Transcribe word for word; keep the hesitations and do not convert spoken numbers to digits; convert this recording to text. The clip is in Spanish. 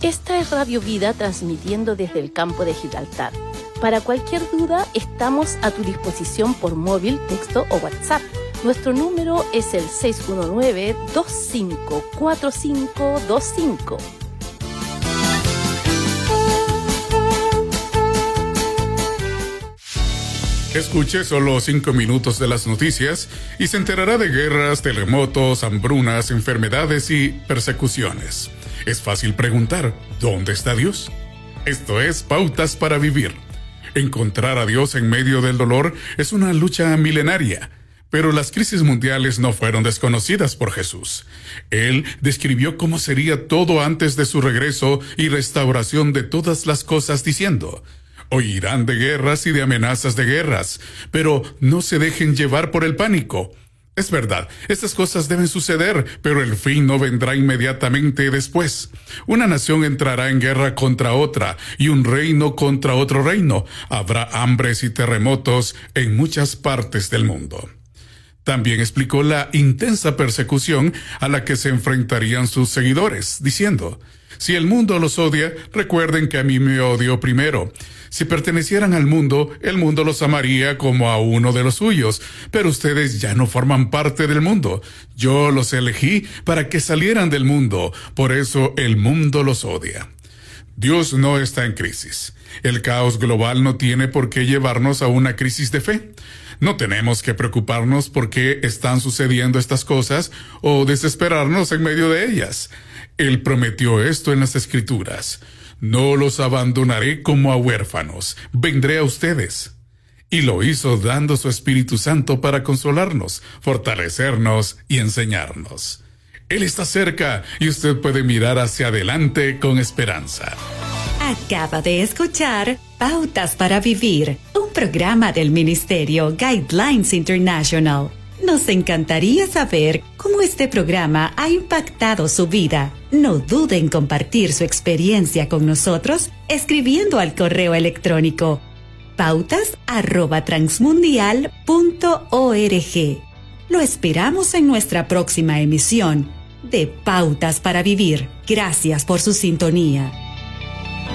Esta es Radio Vida transmitiendo desde el campo de Gibraltar. Para cualquier duda, estamos a tu disposición por móvil, texto o WhatsApp. Nuestro número es el seis uno nueve, dos cinco cuatro cinco dos cinco. Escuche solo cinco minutos de las noticias y se enterará de guerras, terremotos, hambrunas, enfermedades y persecuciones. Es fácil preguntar, ¿dónde está Dios? Esto es Pautas para Vivir. Encontrar a Dios en medio del dolor es una lucha milenaria, pero las crisis mundiales no fueron desconocidas por Jesús. Él describió cómo sería todo antes de su regreso y restauración de todas las cosas diciendo: oirán de guerras y de amenazas de guerras, pero no se dejen llevar por el pánico. Es verdad, estas cosas deben suceder, pero el fin no vendrá inmediatamente después. Una nación entrará en guerra contra otra y un reino contra otro reino. Habrá hambres y terremotos en muchas partes del mundo. También explicó la intensa persecución a la que se enfrentarían sus seguidores, diciendo: si el mundo los odia, recuerden que a mí me odió primero. Si pertenecieran al mundo, el mundo los amaría como a uno de los suyos, pero ustedes ya no forman parte del mundo. Yo los elegí para que salieran del mundo, por eso el mundo los odia. Dios no está en crisis. El caos global no tiene por qué llevarnos a una crisis de fe. No tenemos que preocuparnos por qué están sucediendo estas cosas o desesperarnos en medio de ellas. Él prometió esto en las Escrituras: no los abandonaré como a huérfanos, vendré a ustedes. Y lo hizo dando su Espíritu Santo para consolarnos, fortalecernos y enseñarnos. Él está cerca y usted puede mirar hacia adelante con esperanza. Acaba de escuchar Pautas para Vivir, un programa del Ministerio Guidelines International. Nos encantaría saber cómo este programa ha impactado su vida. No dude en compartir su experiencia con nosotros escribiendo al correo electrónico pautas arroba transmundial punto org. Lo esperamos en nuestra próxima emisión de Pautas para Vivir. Gracias por su sintonía.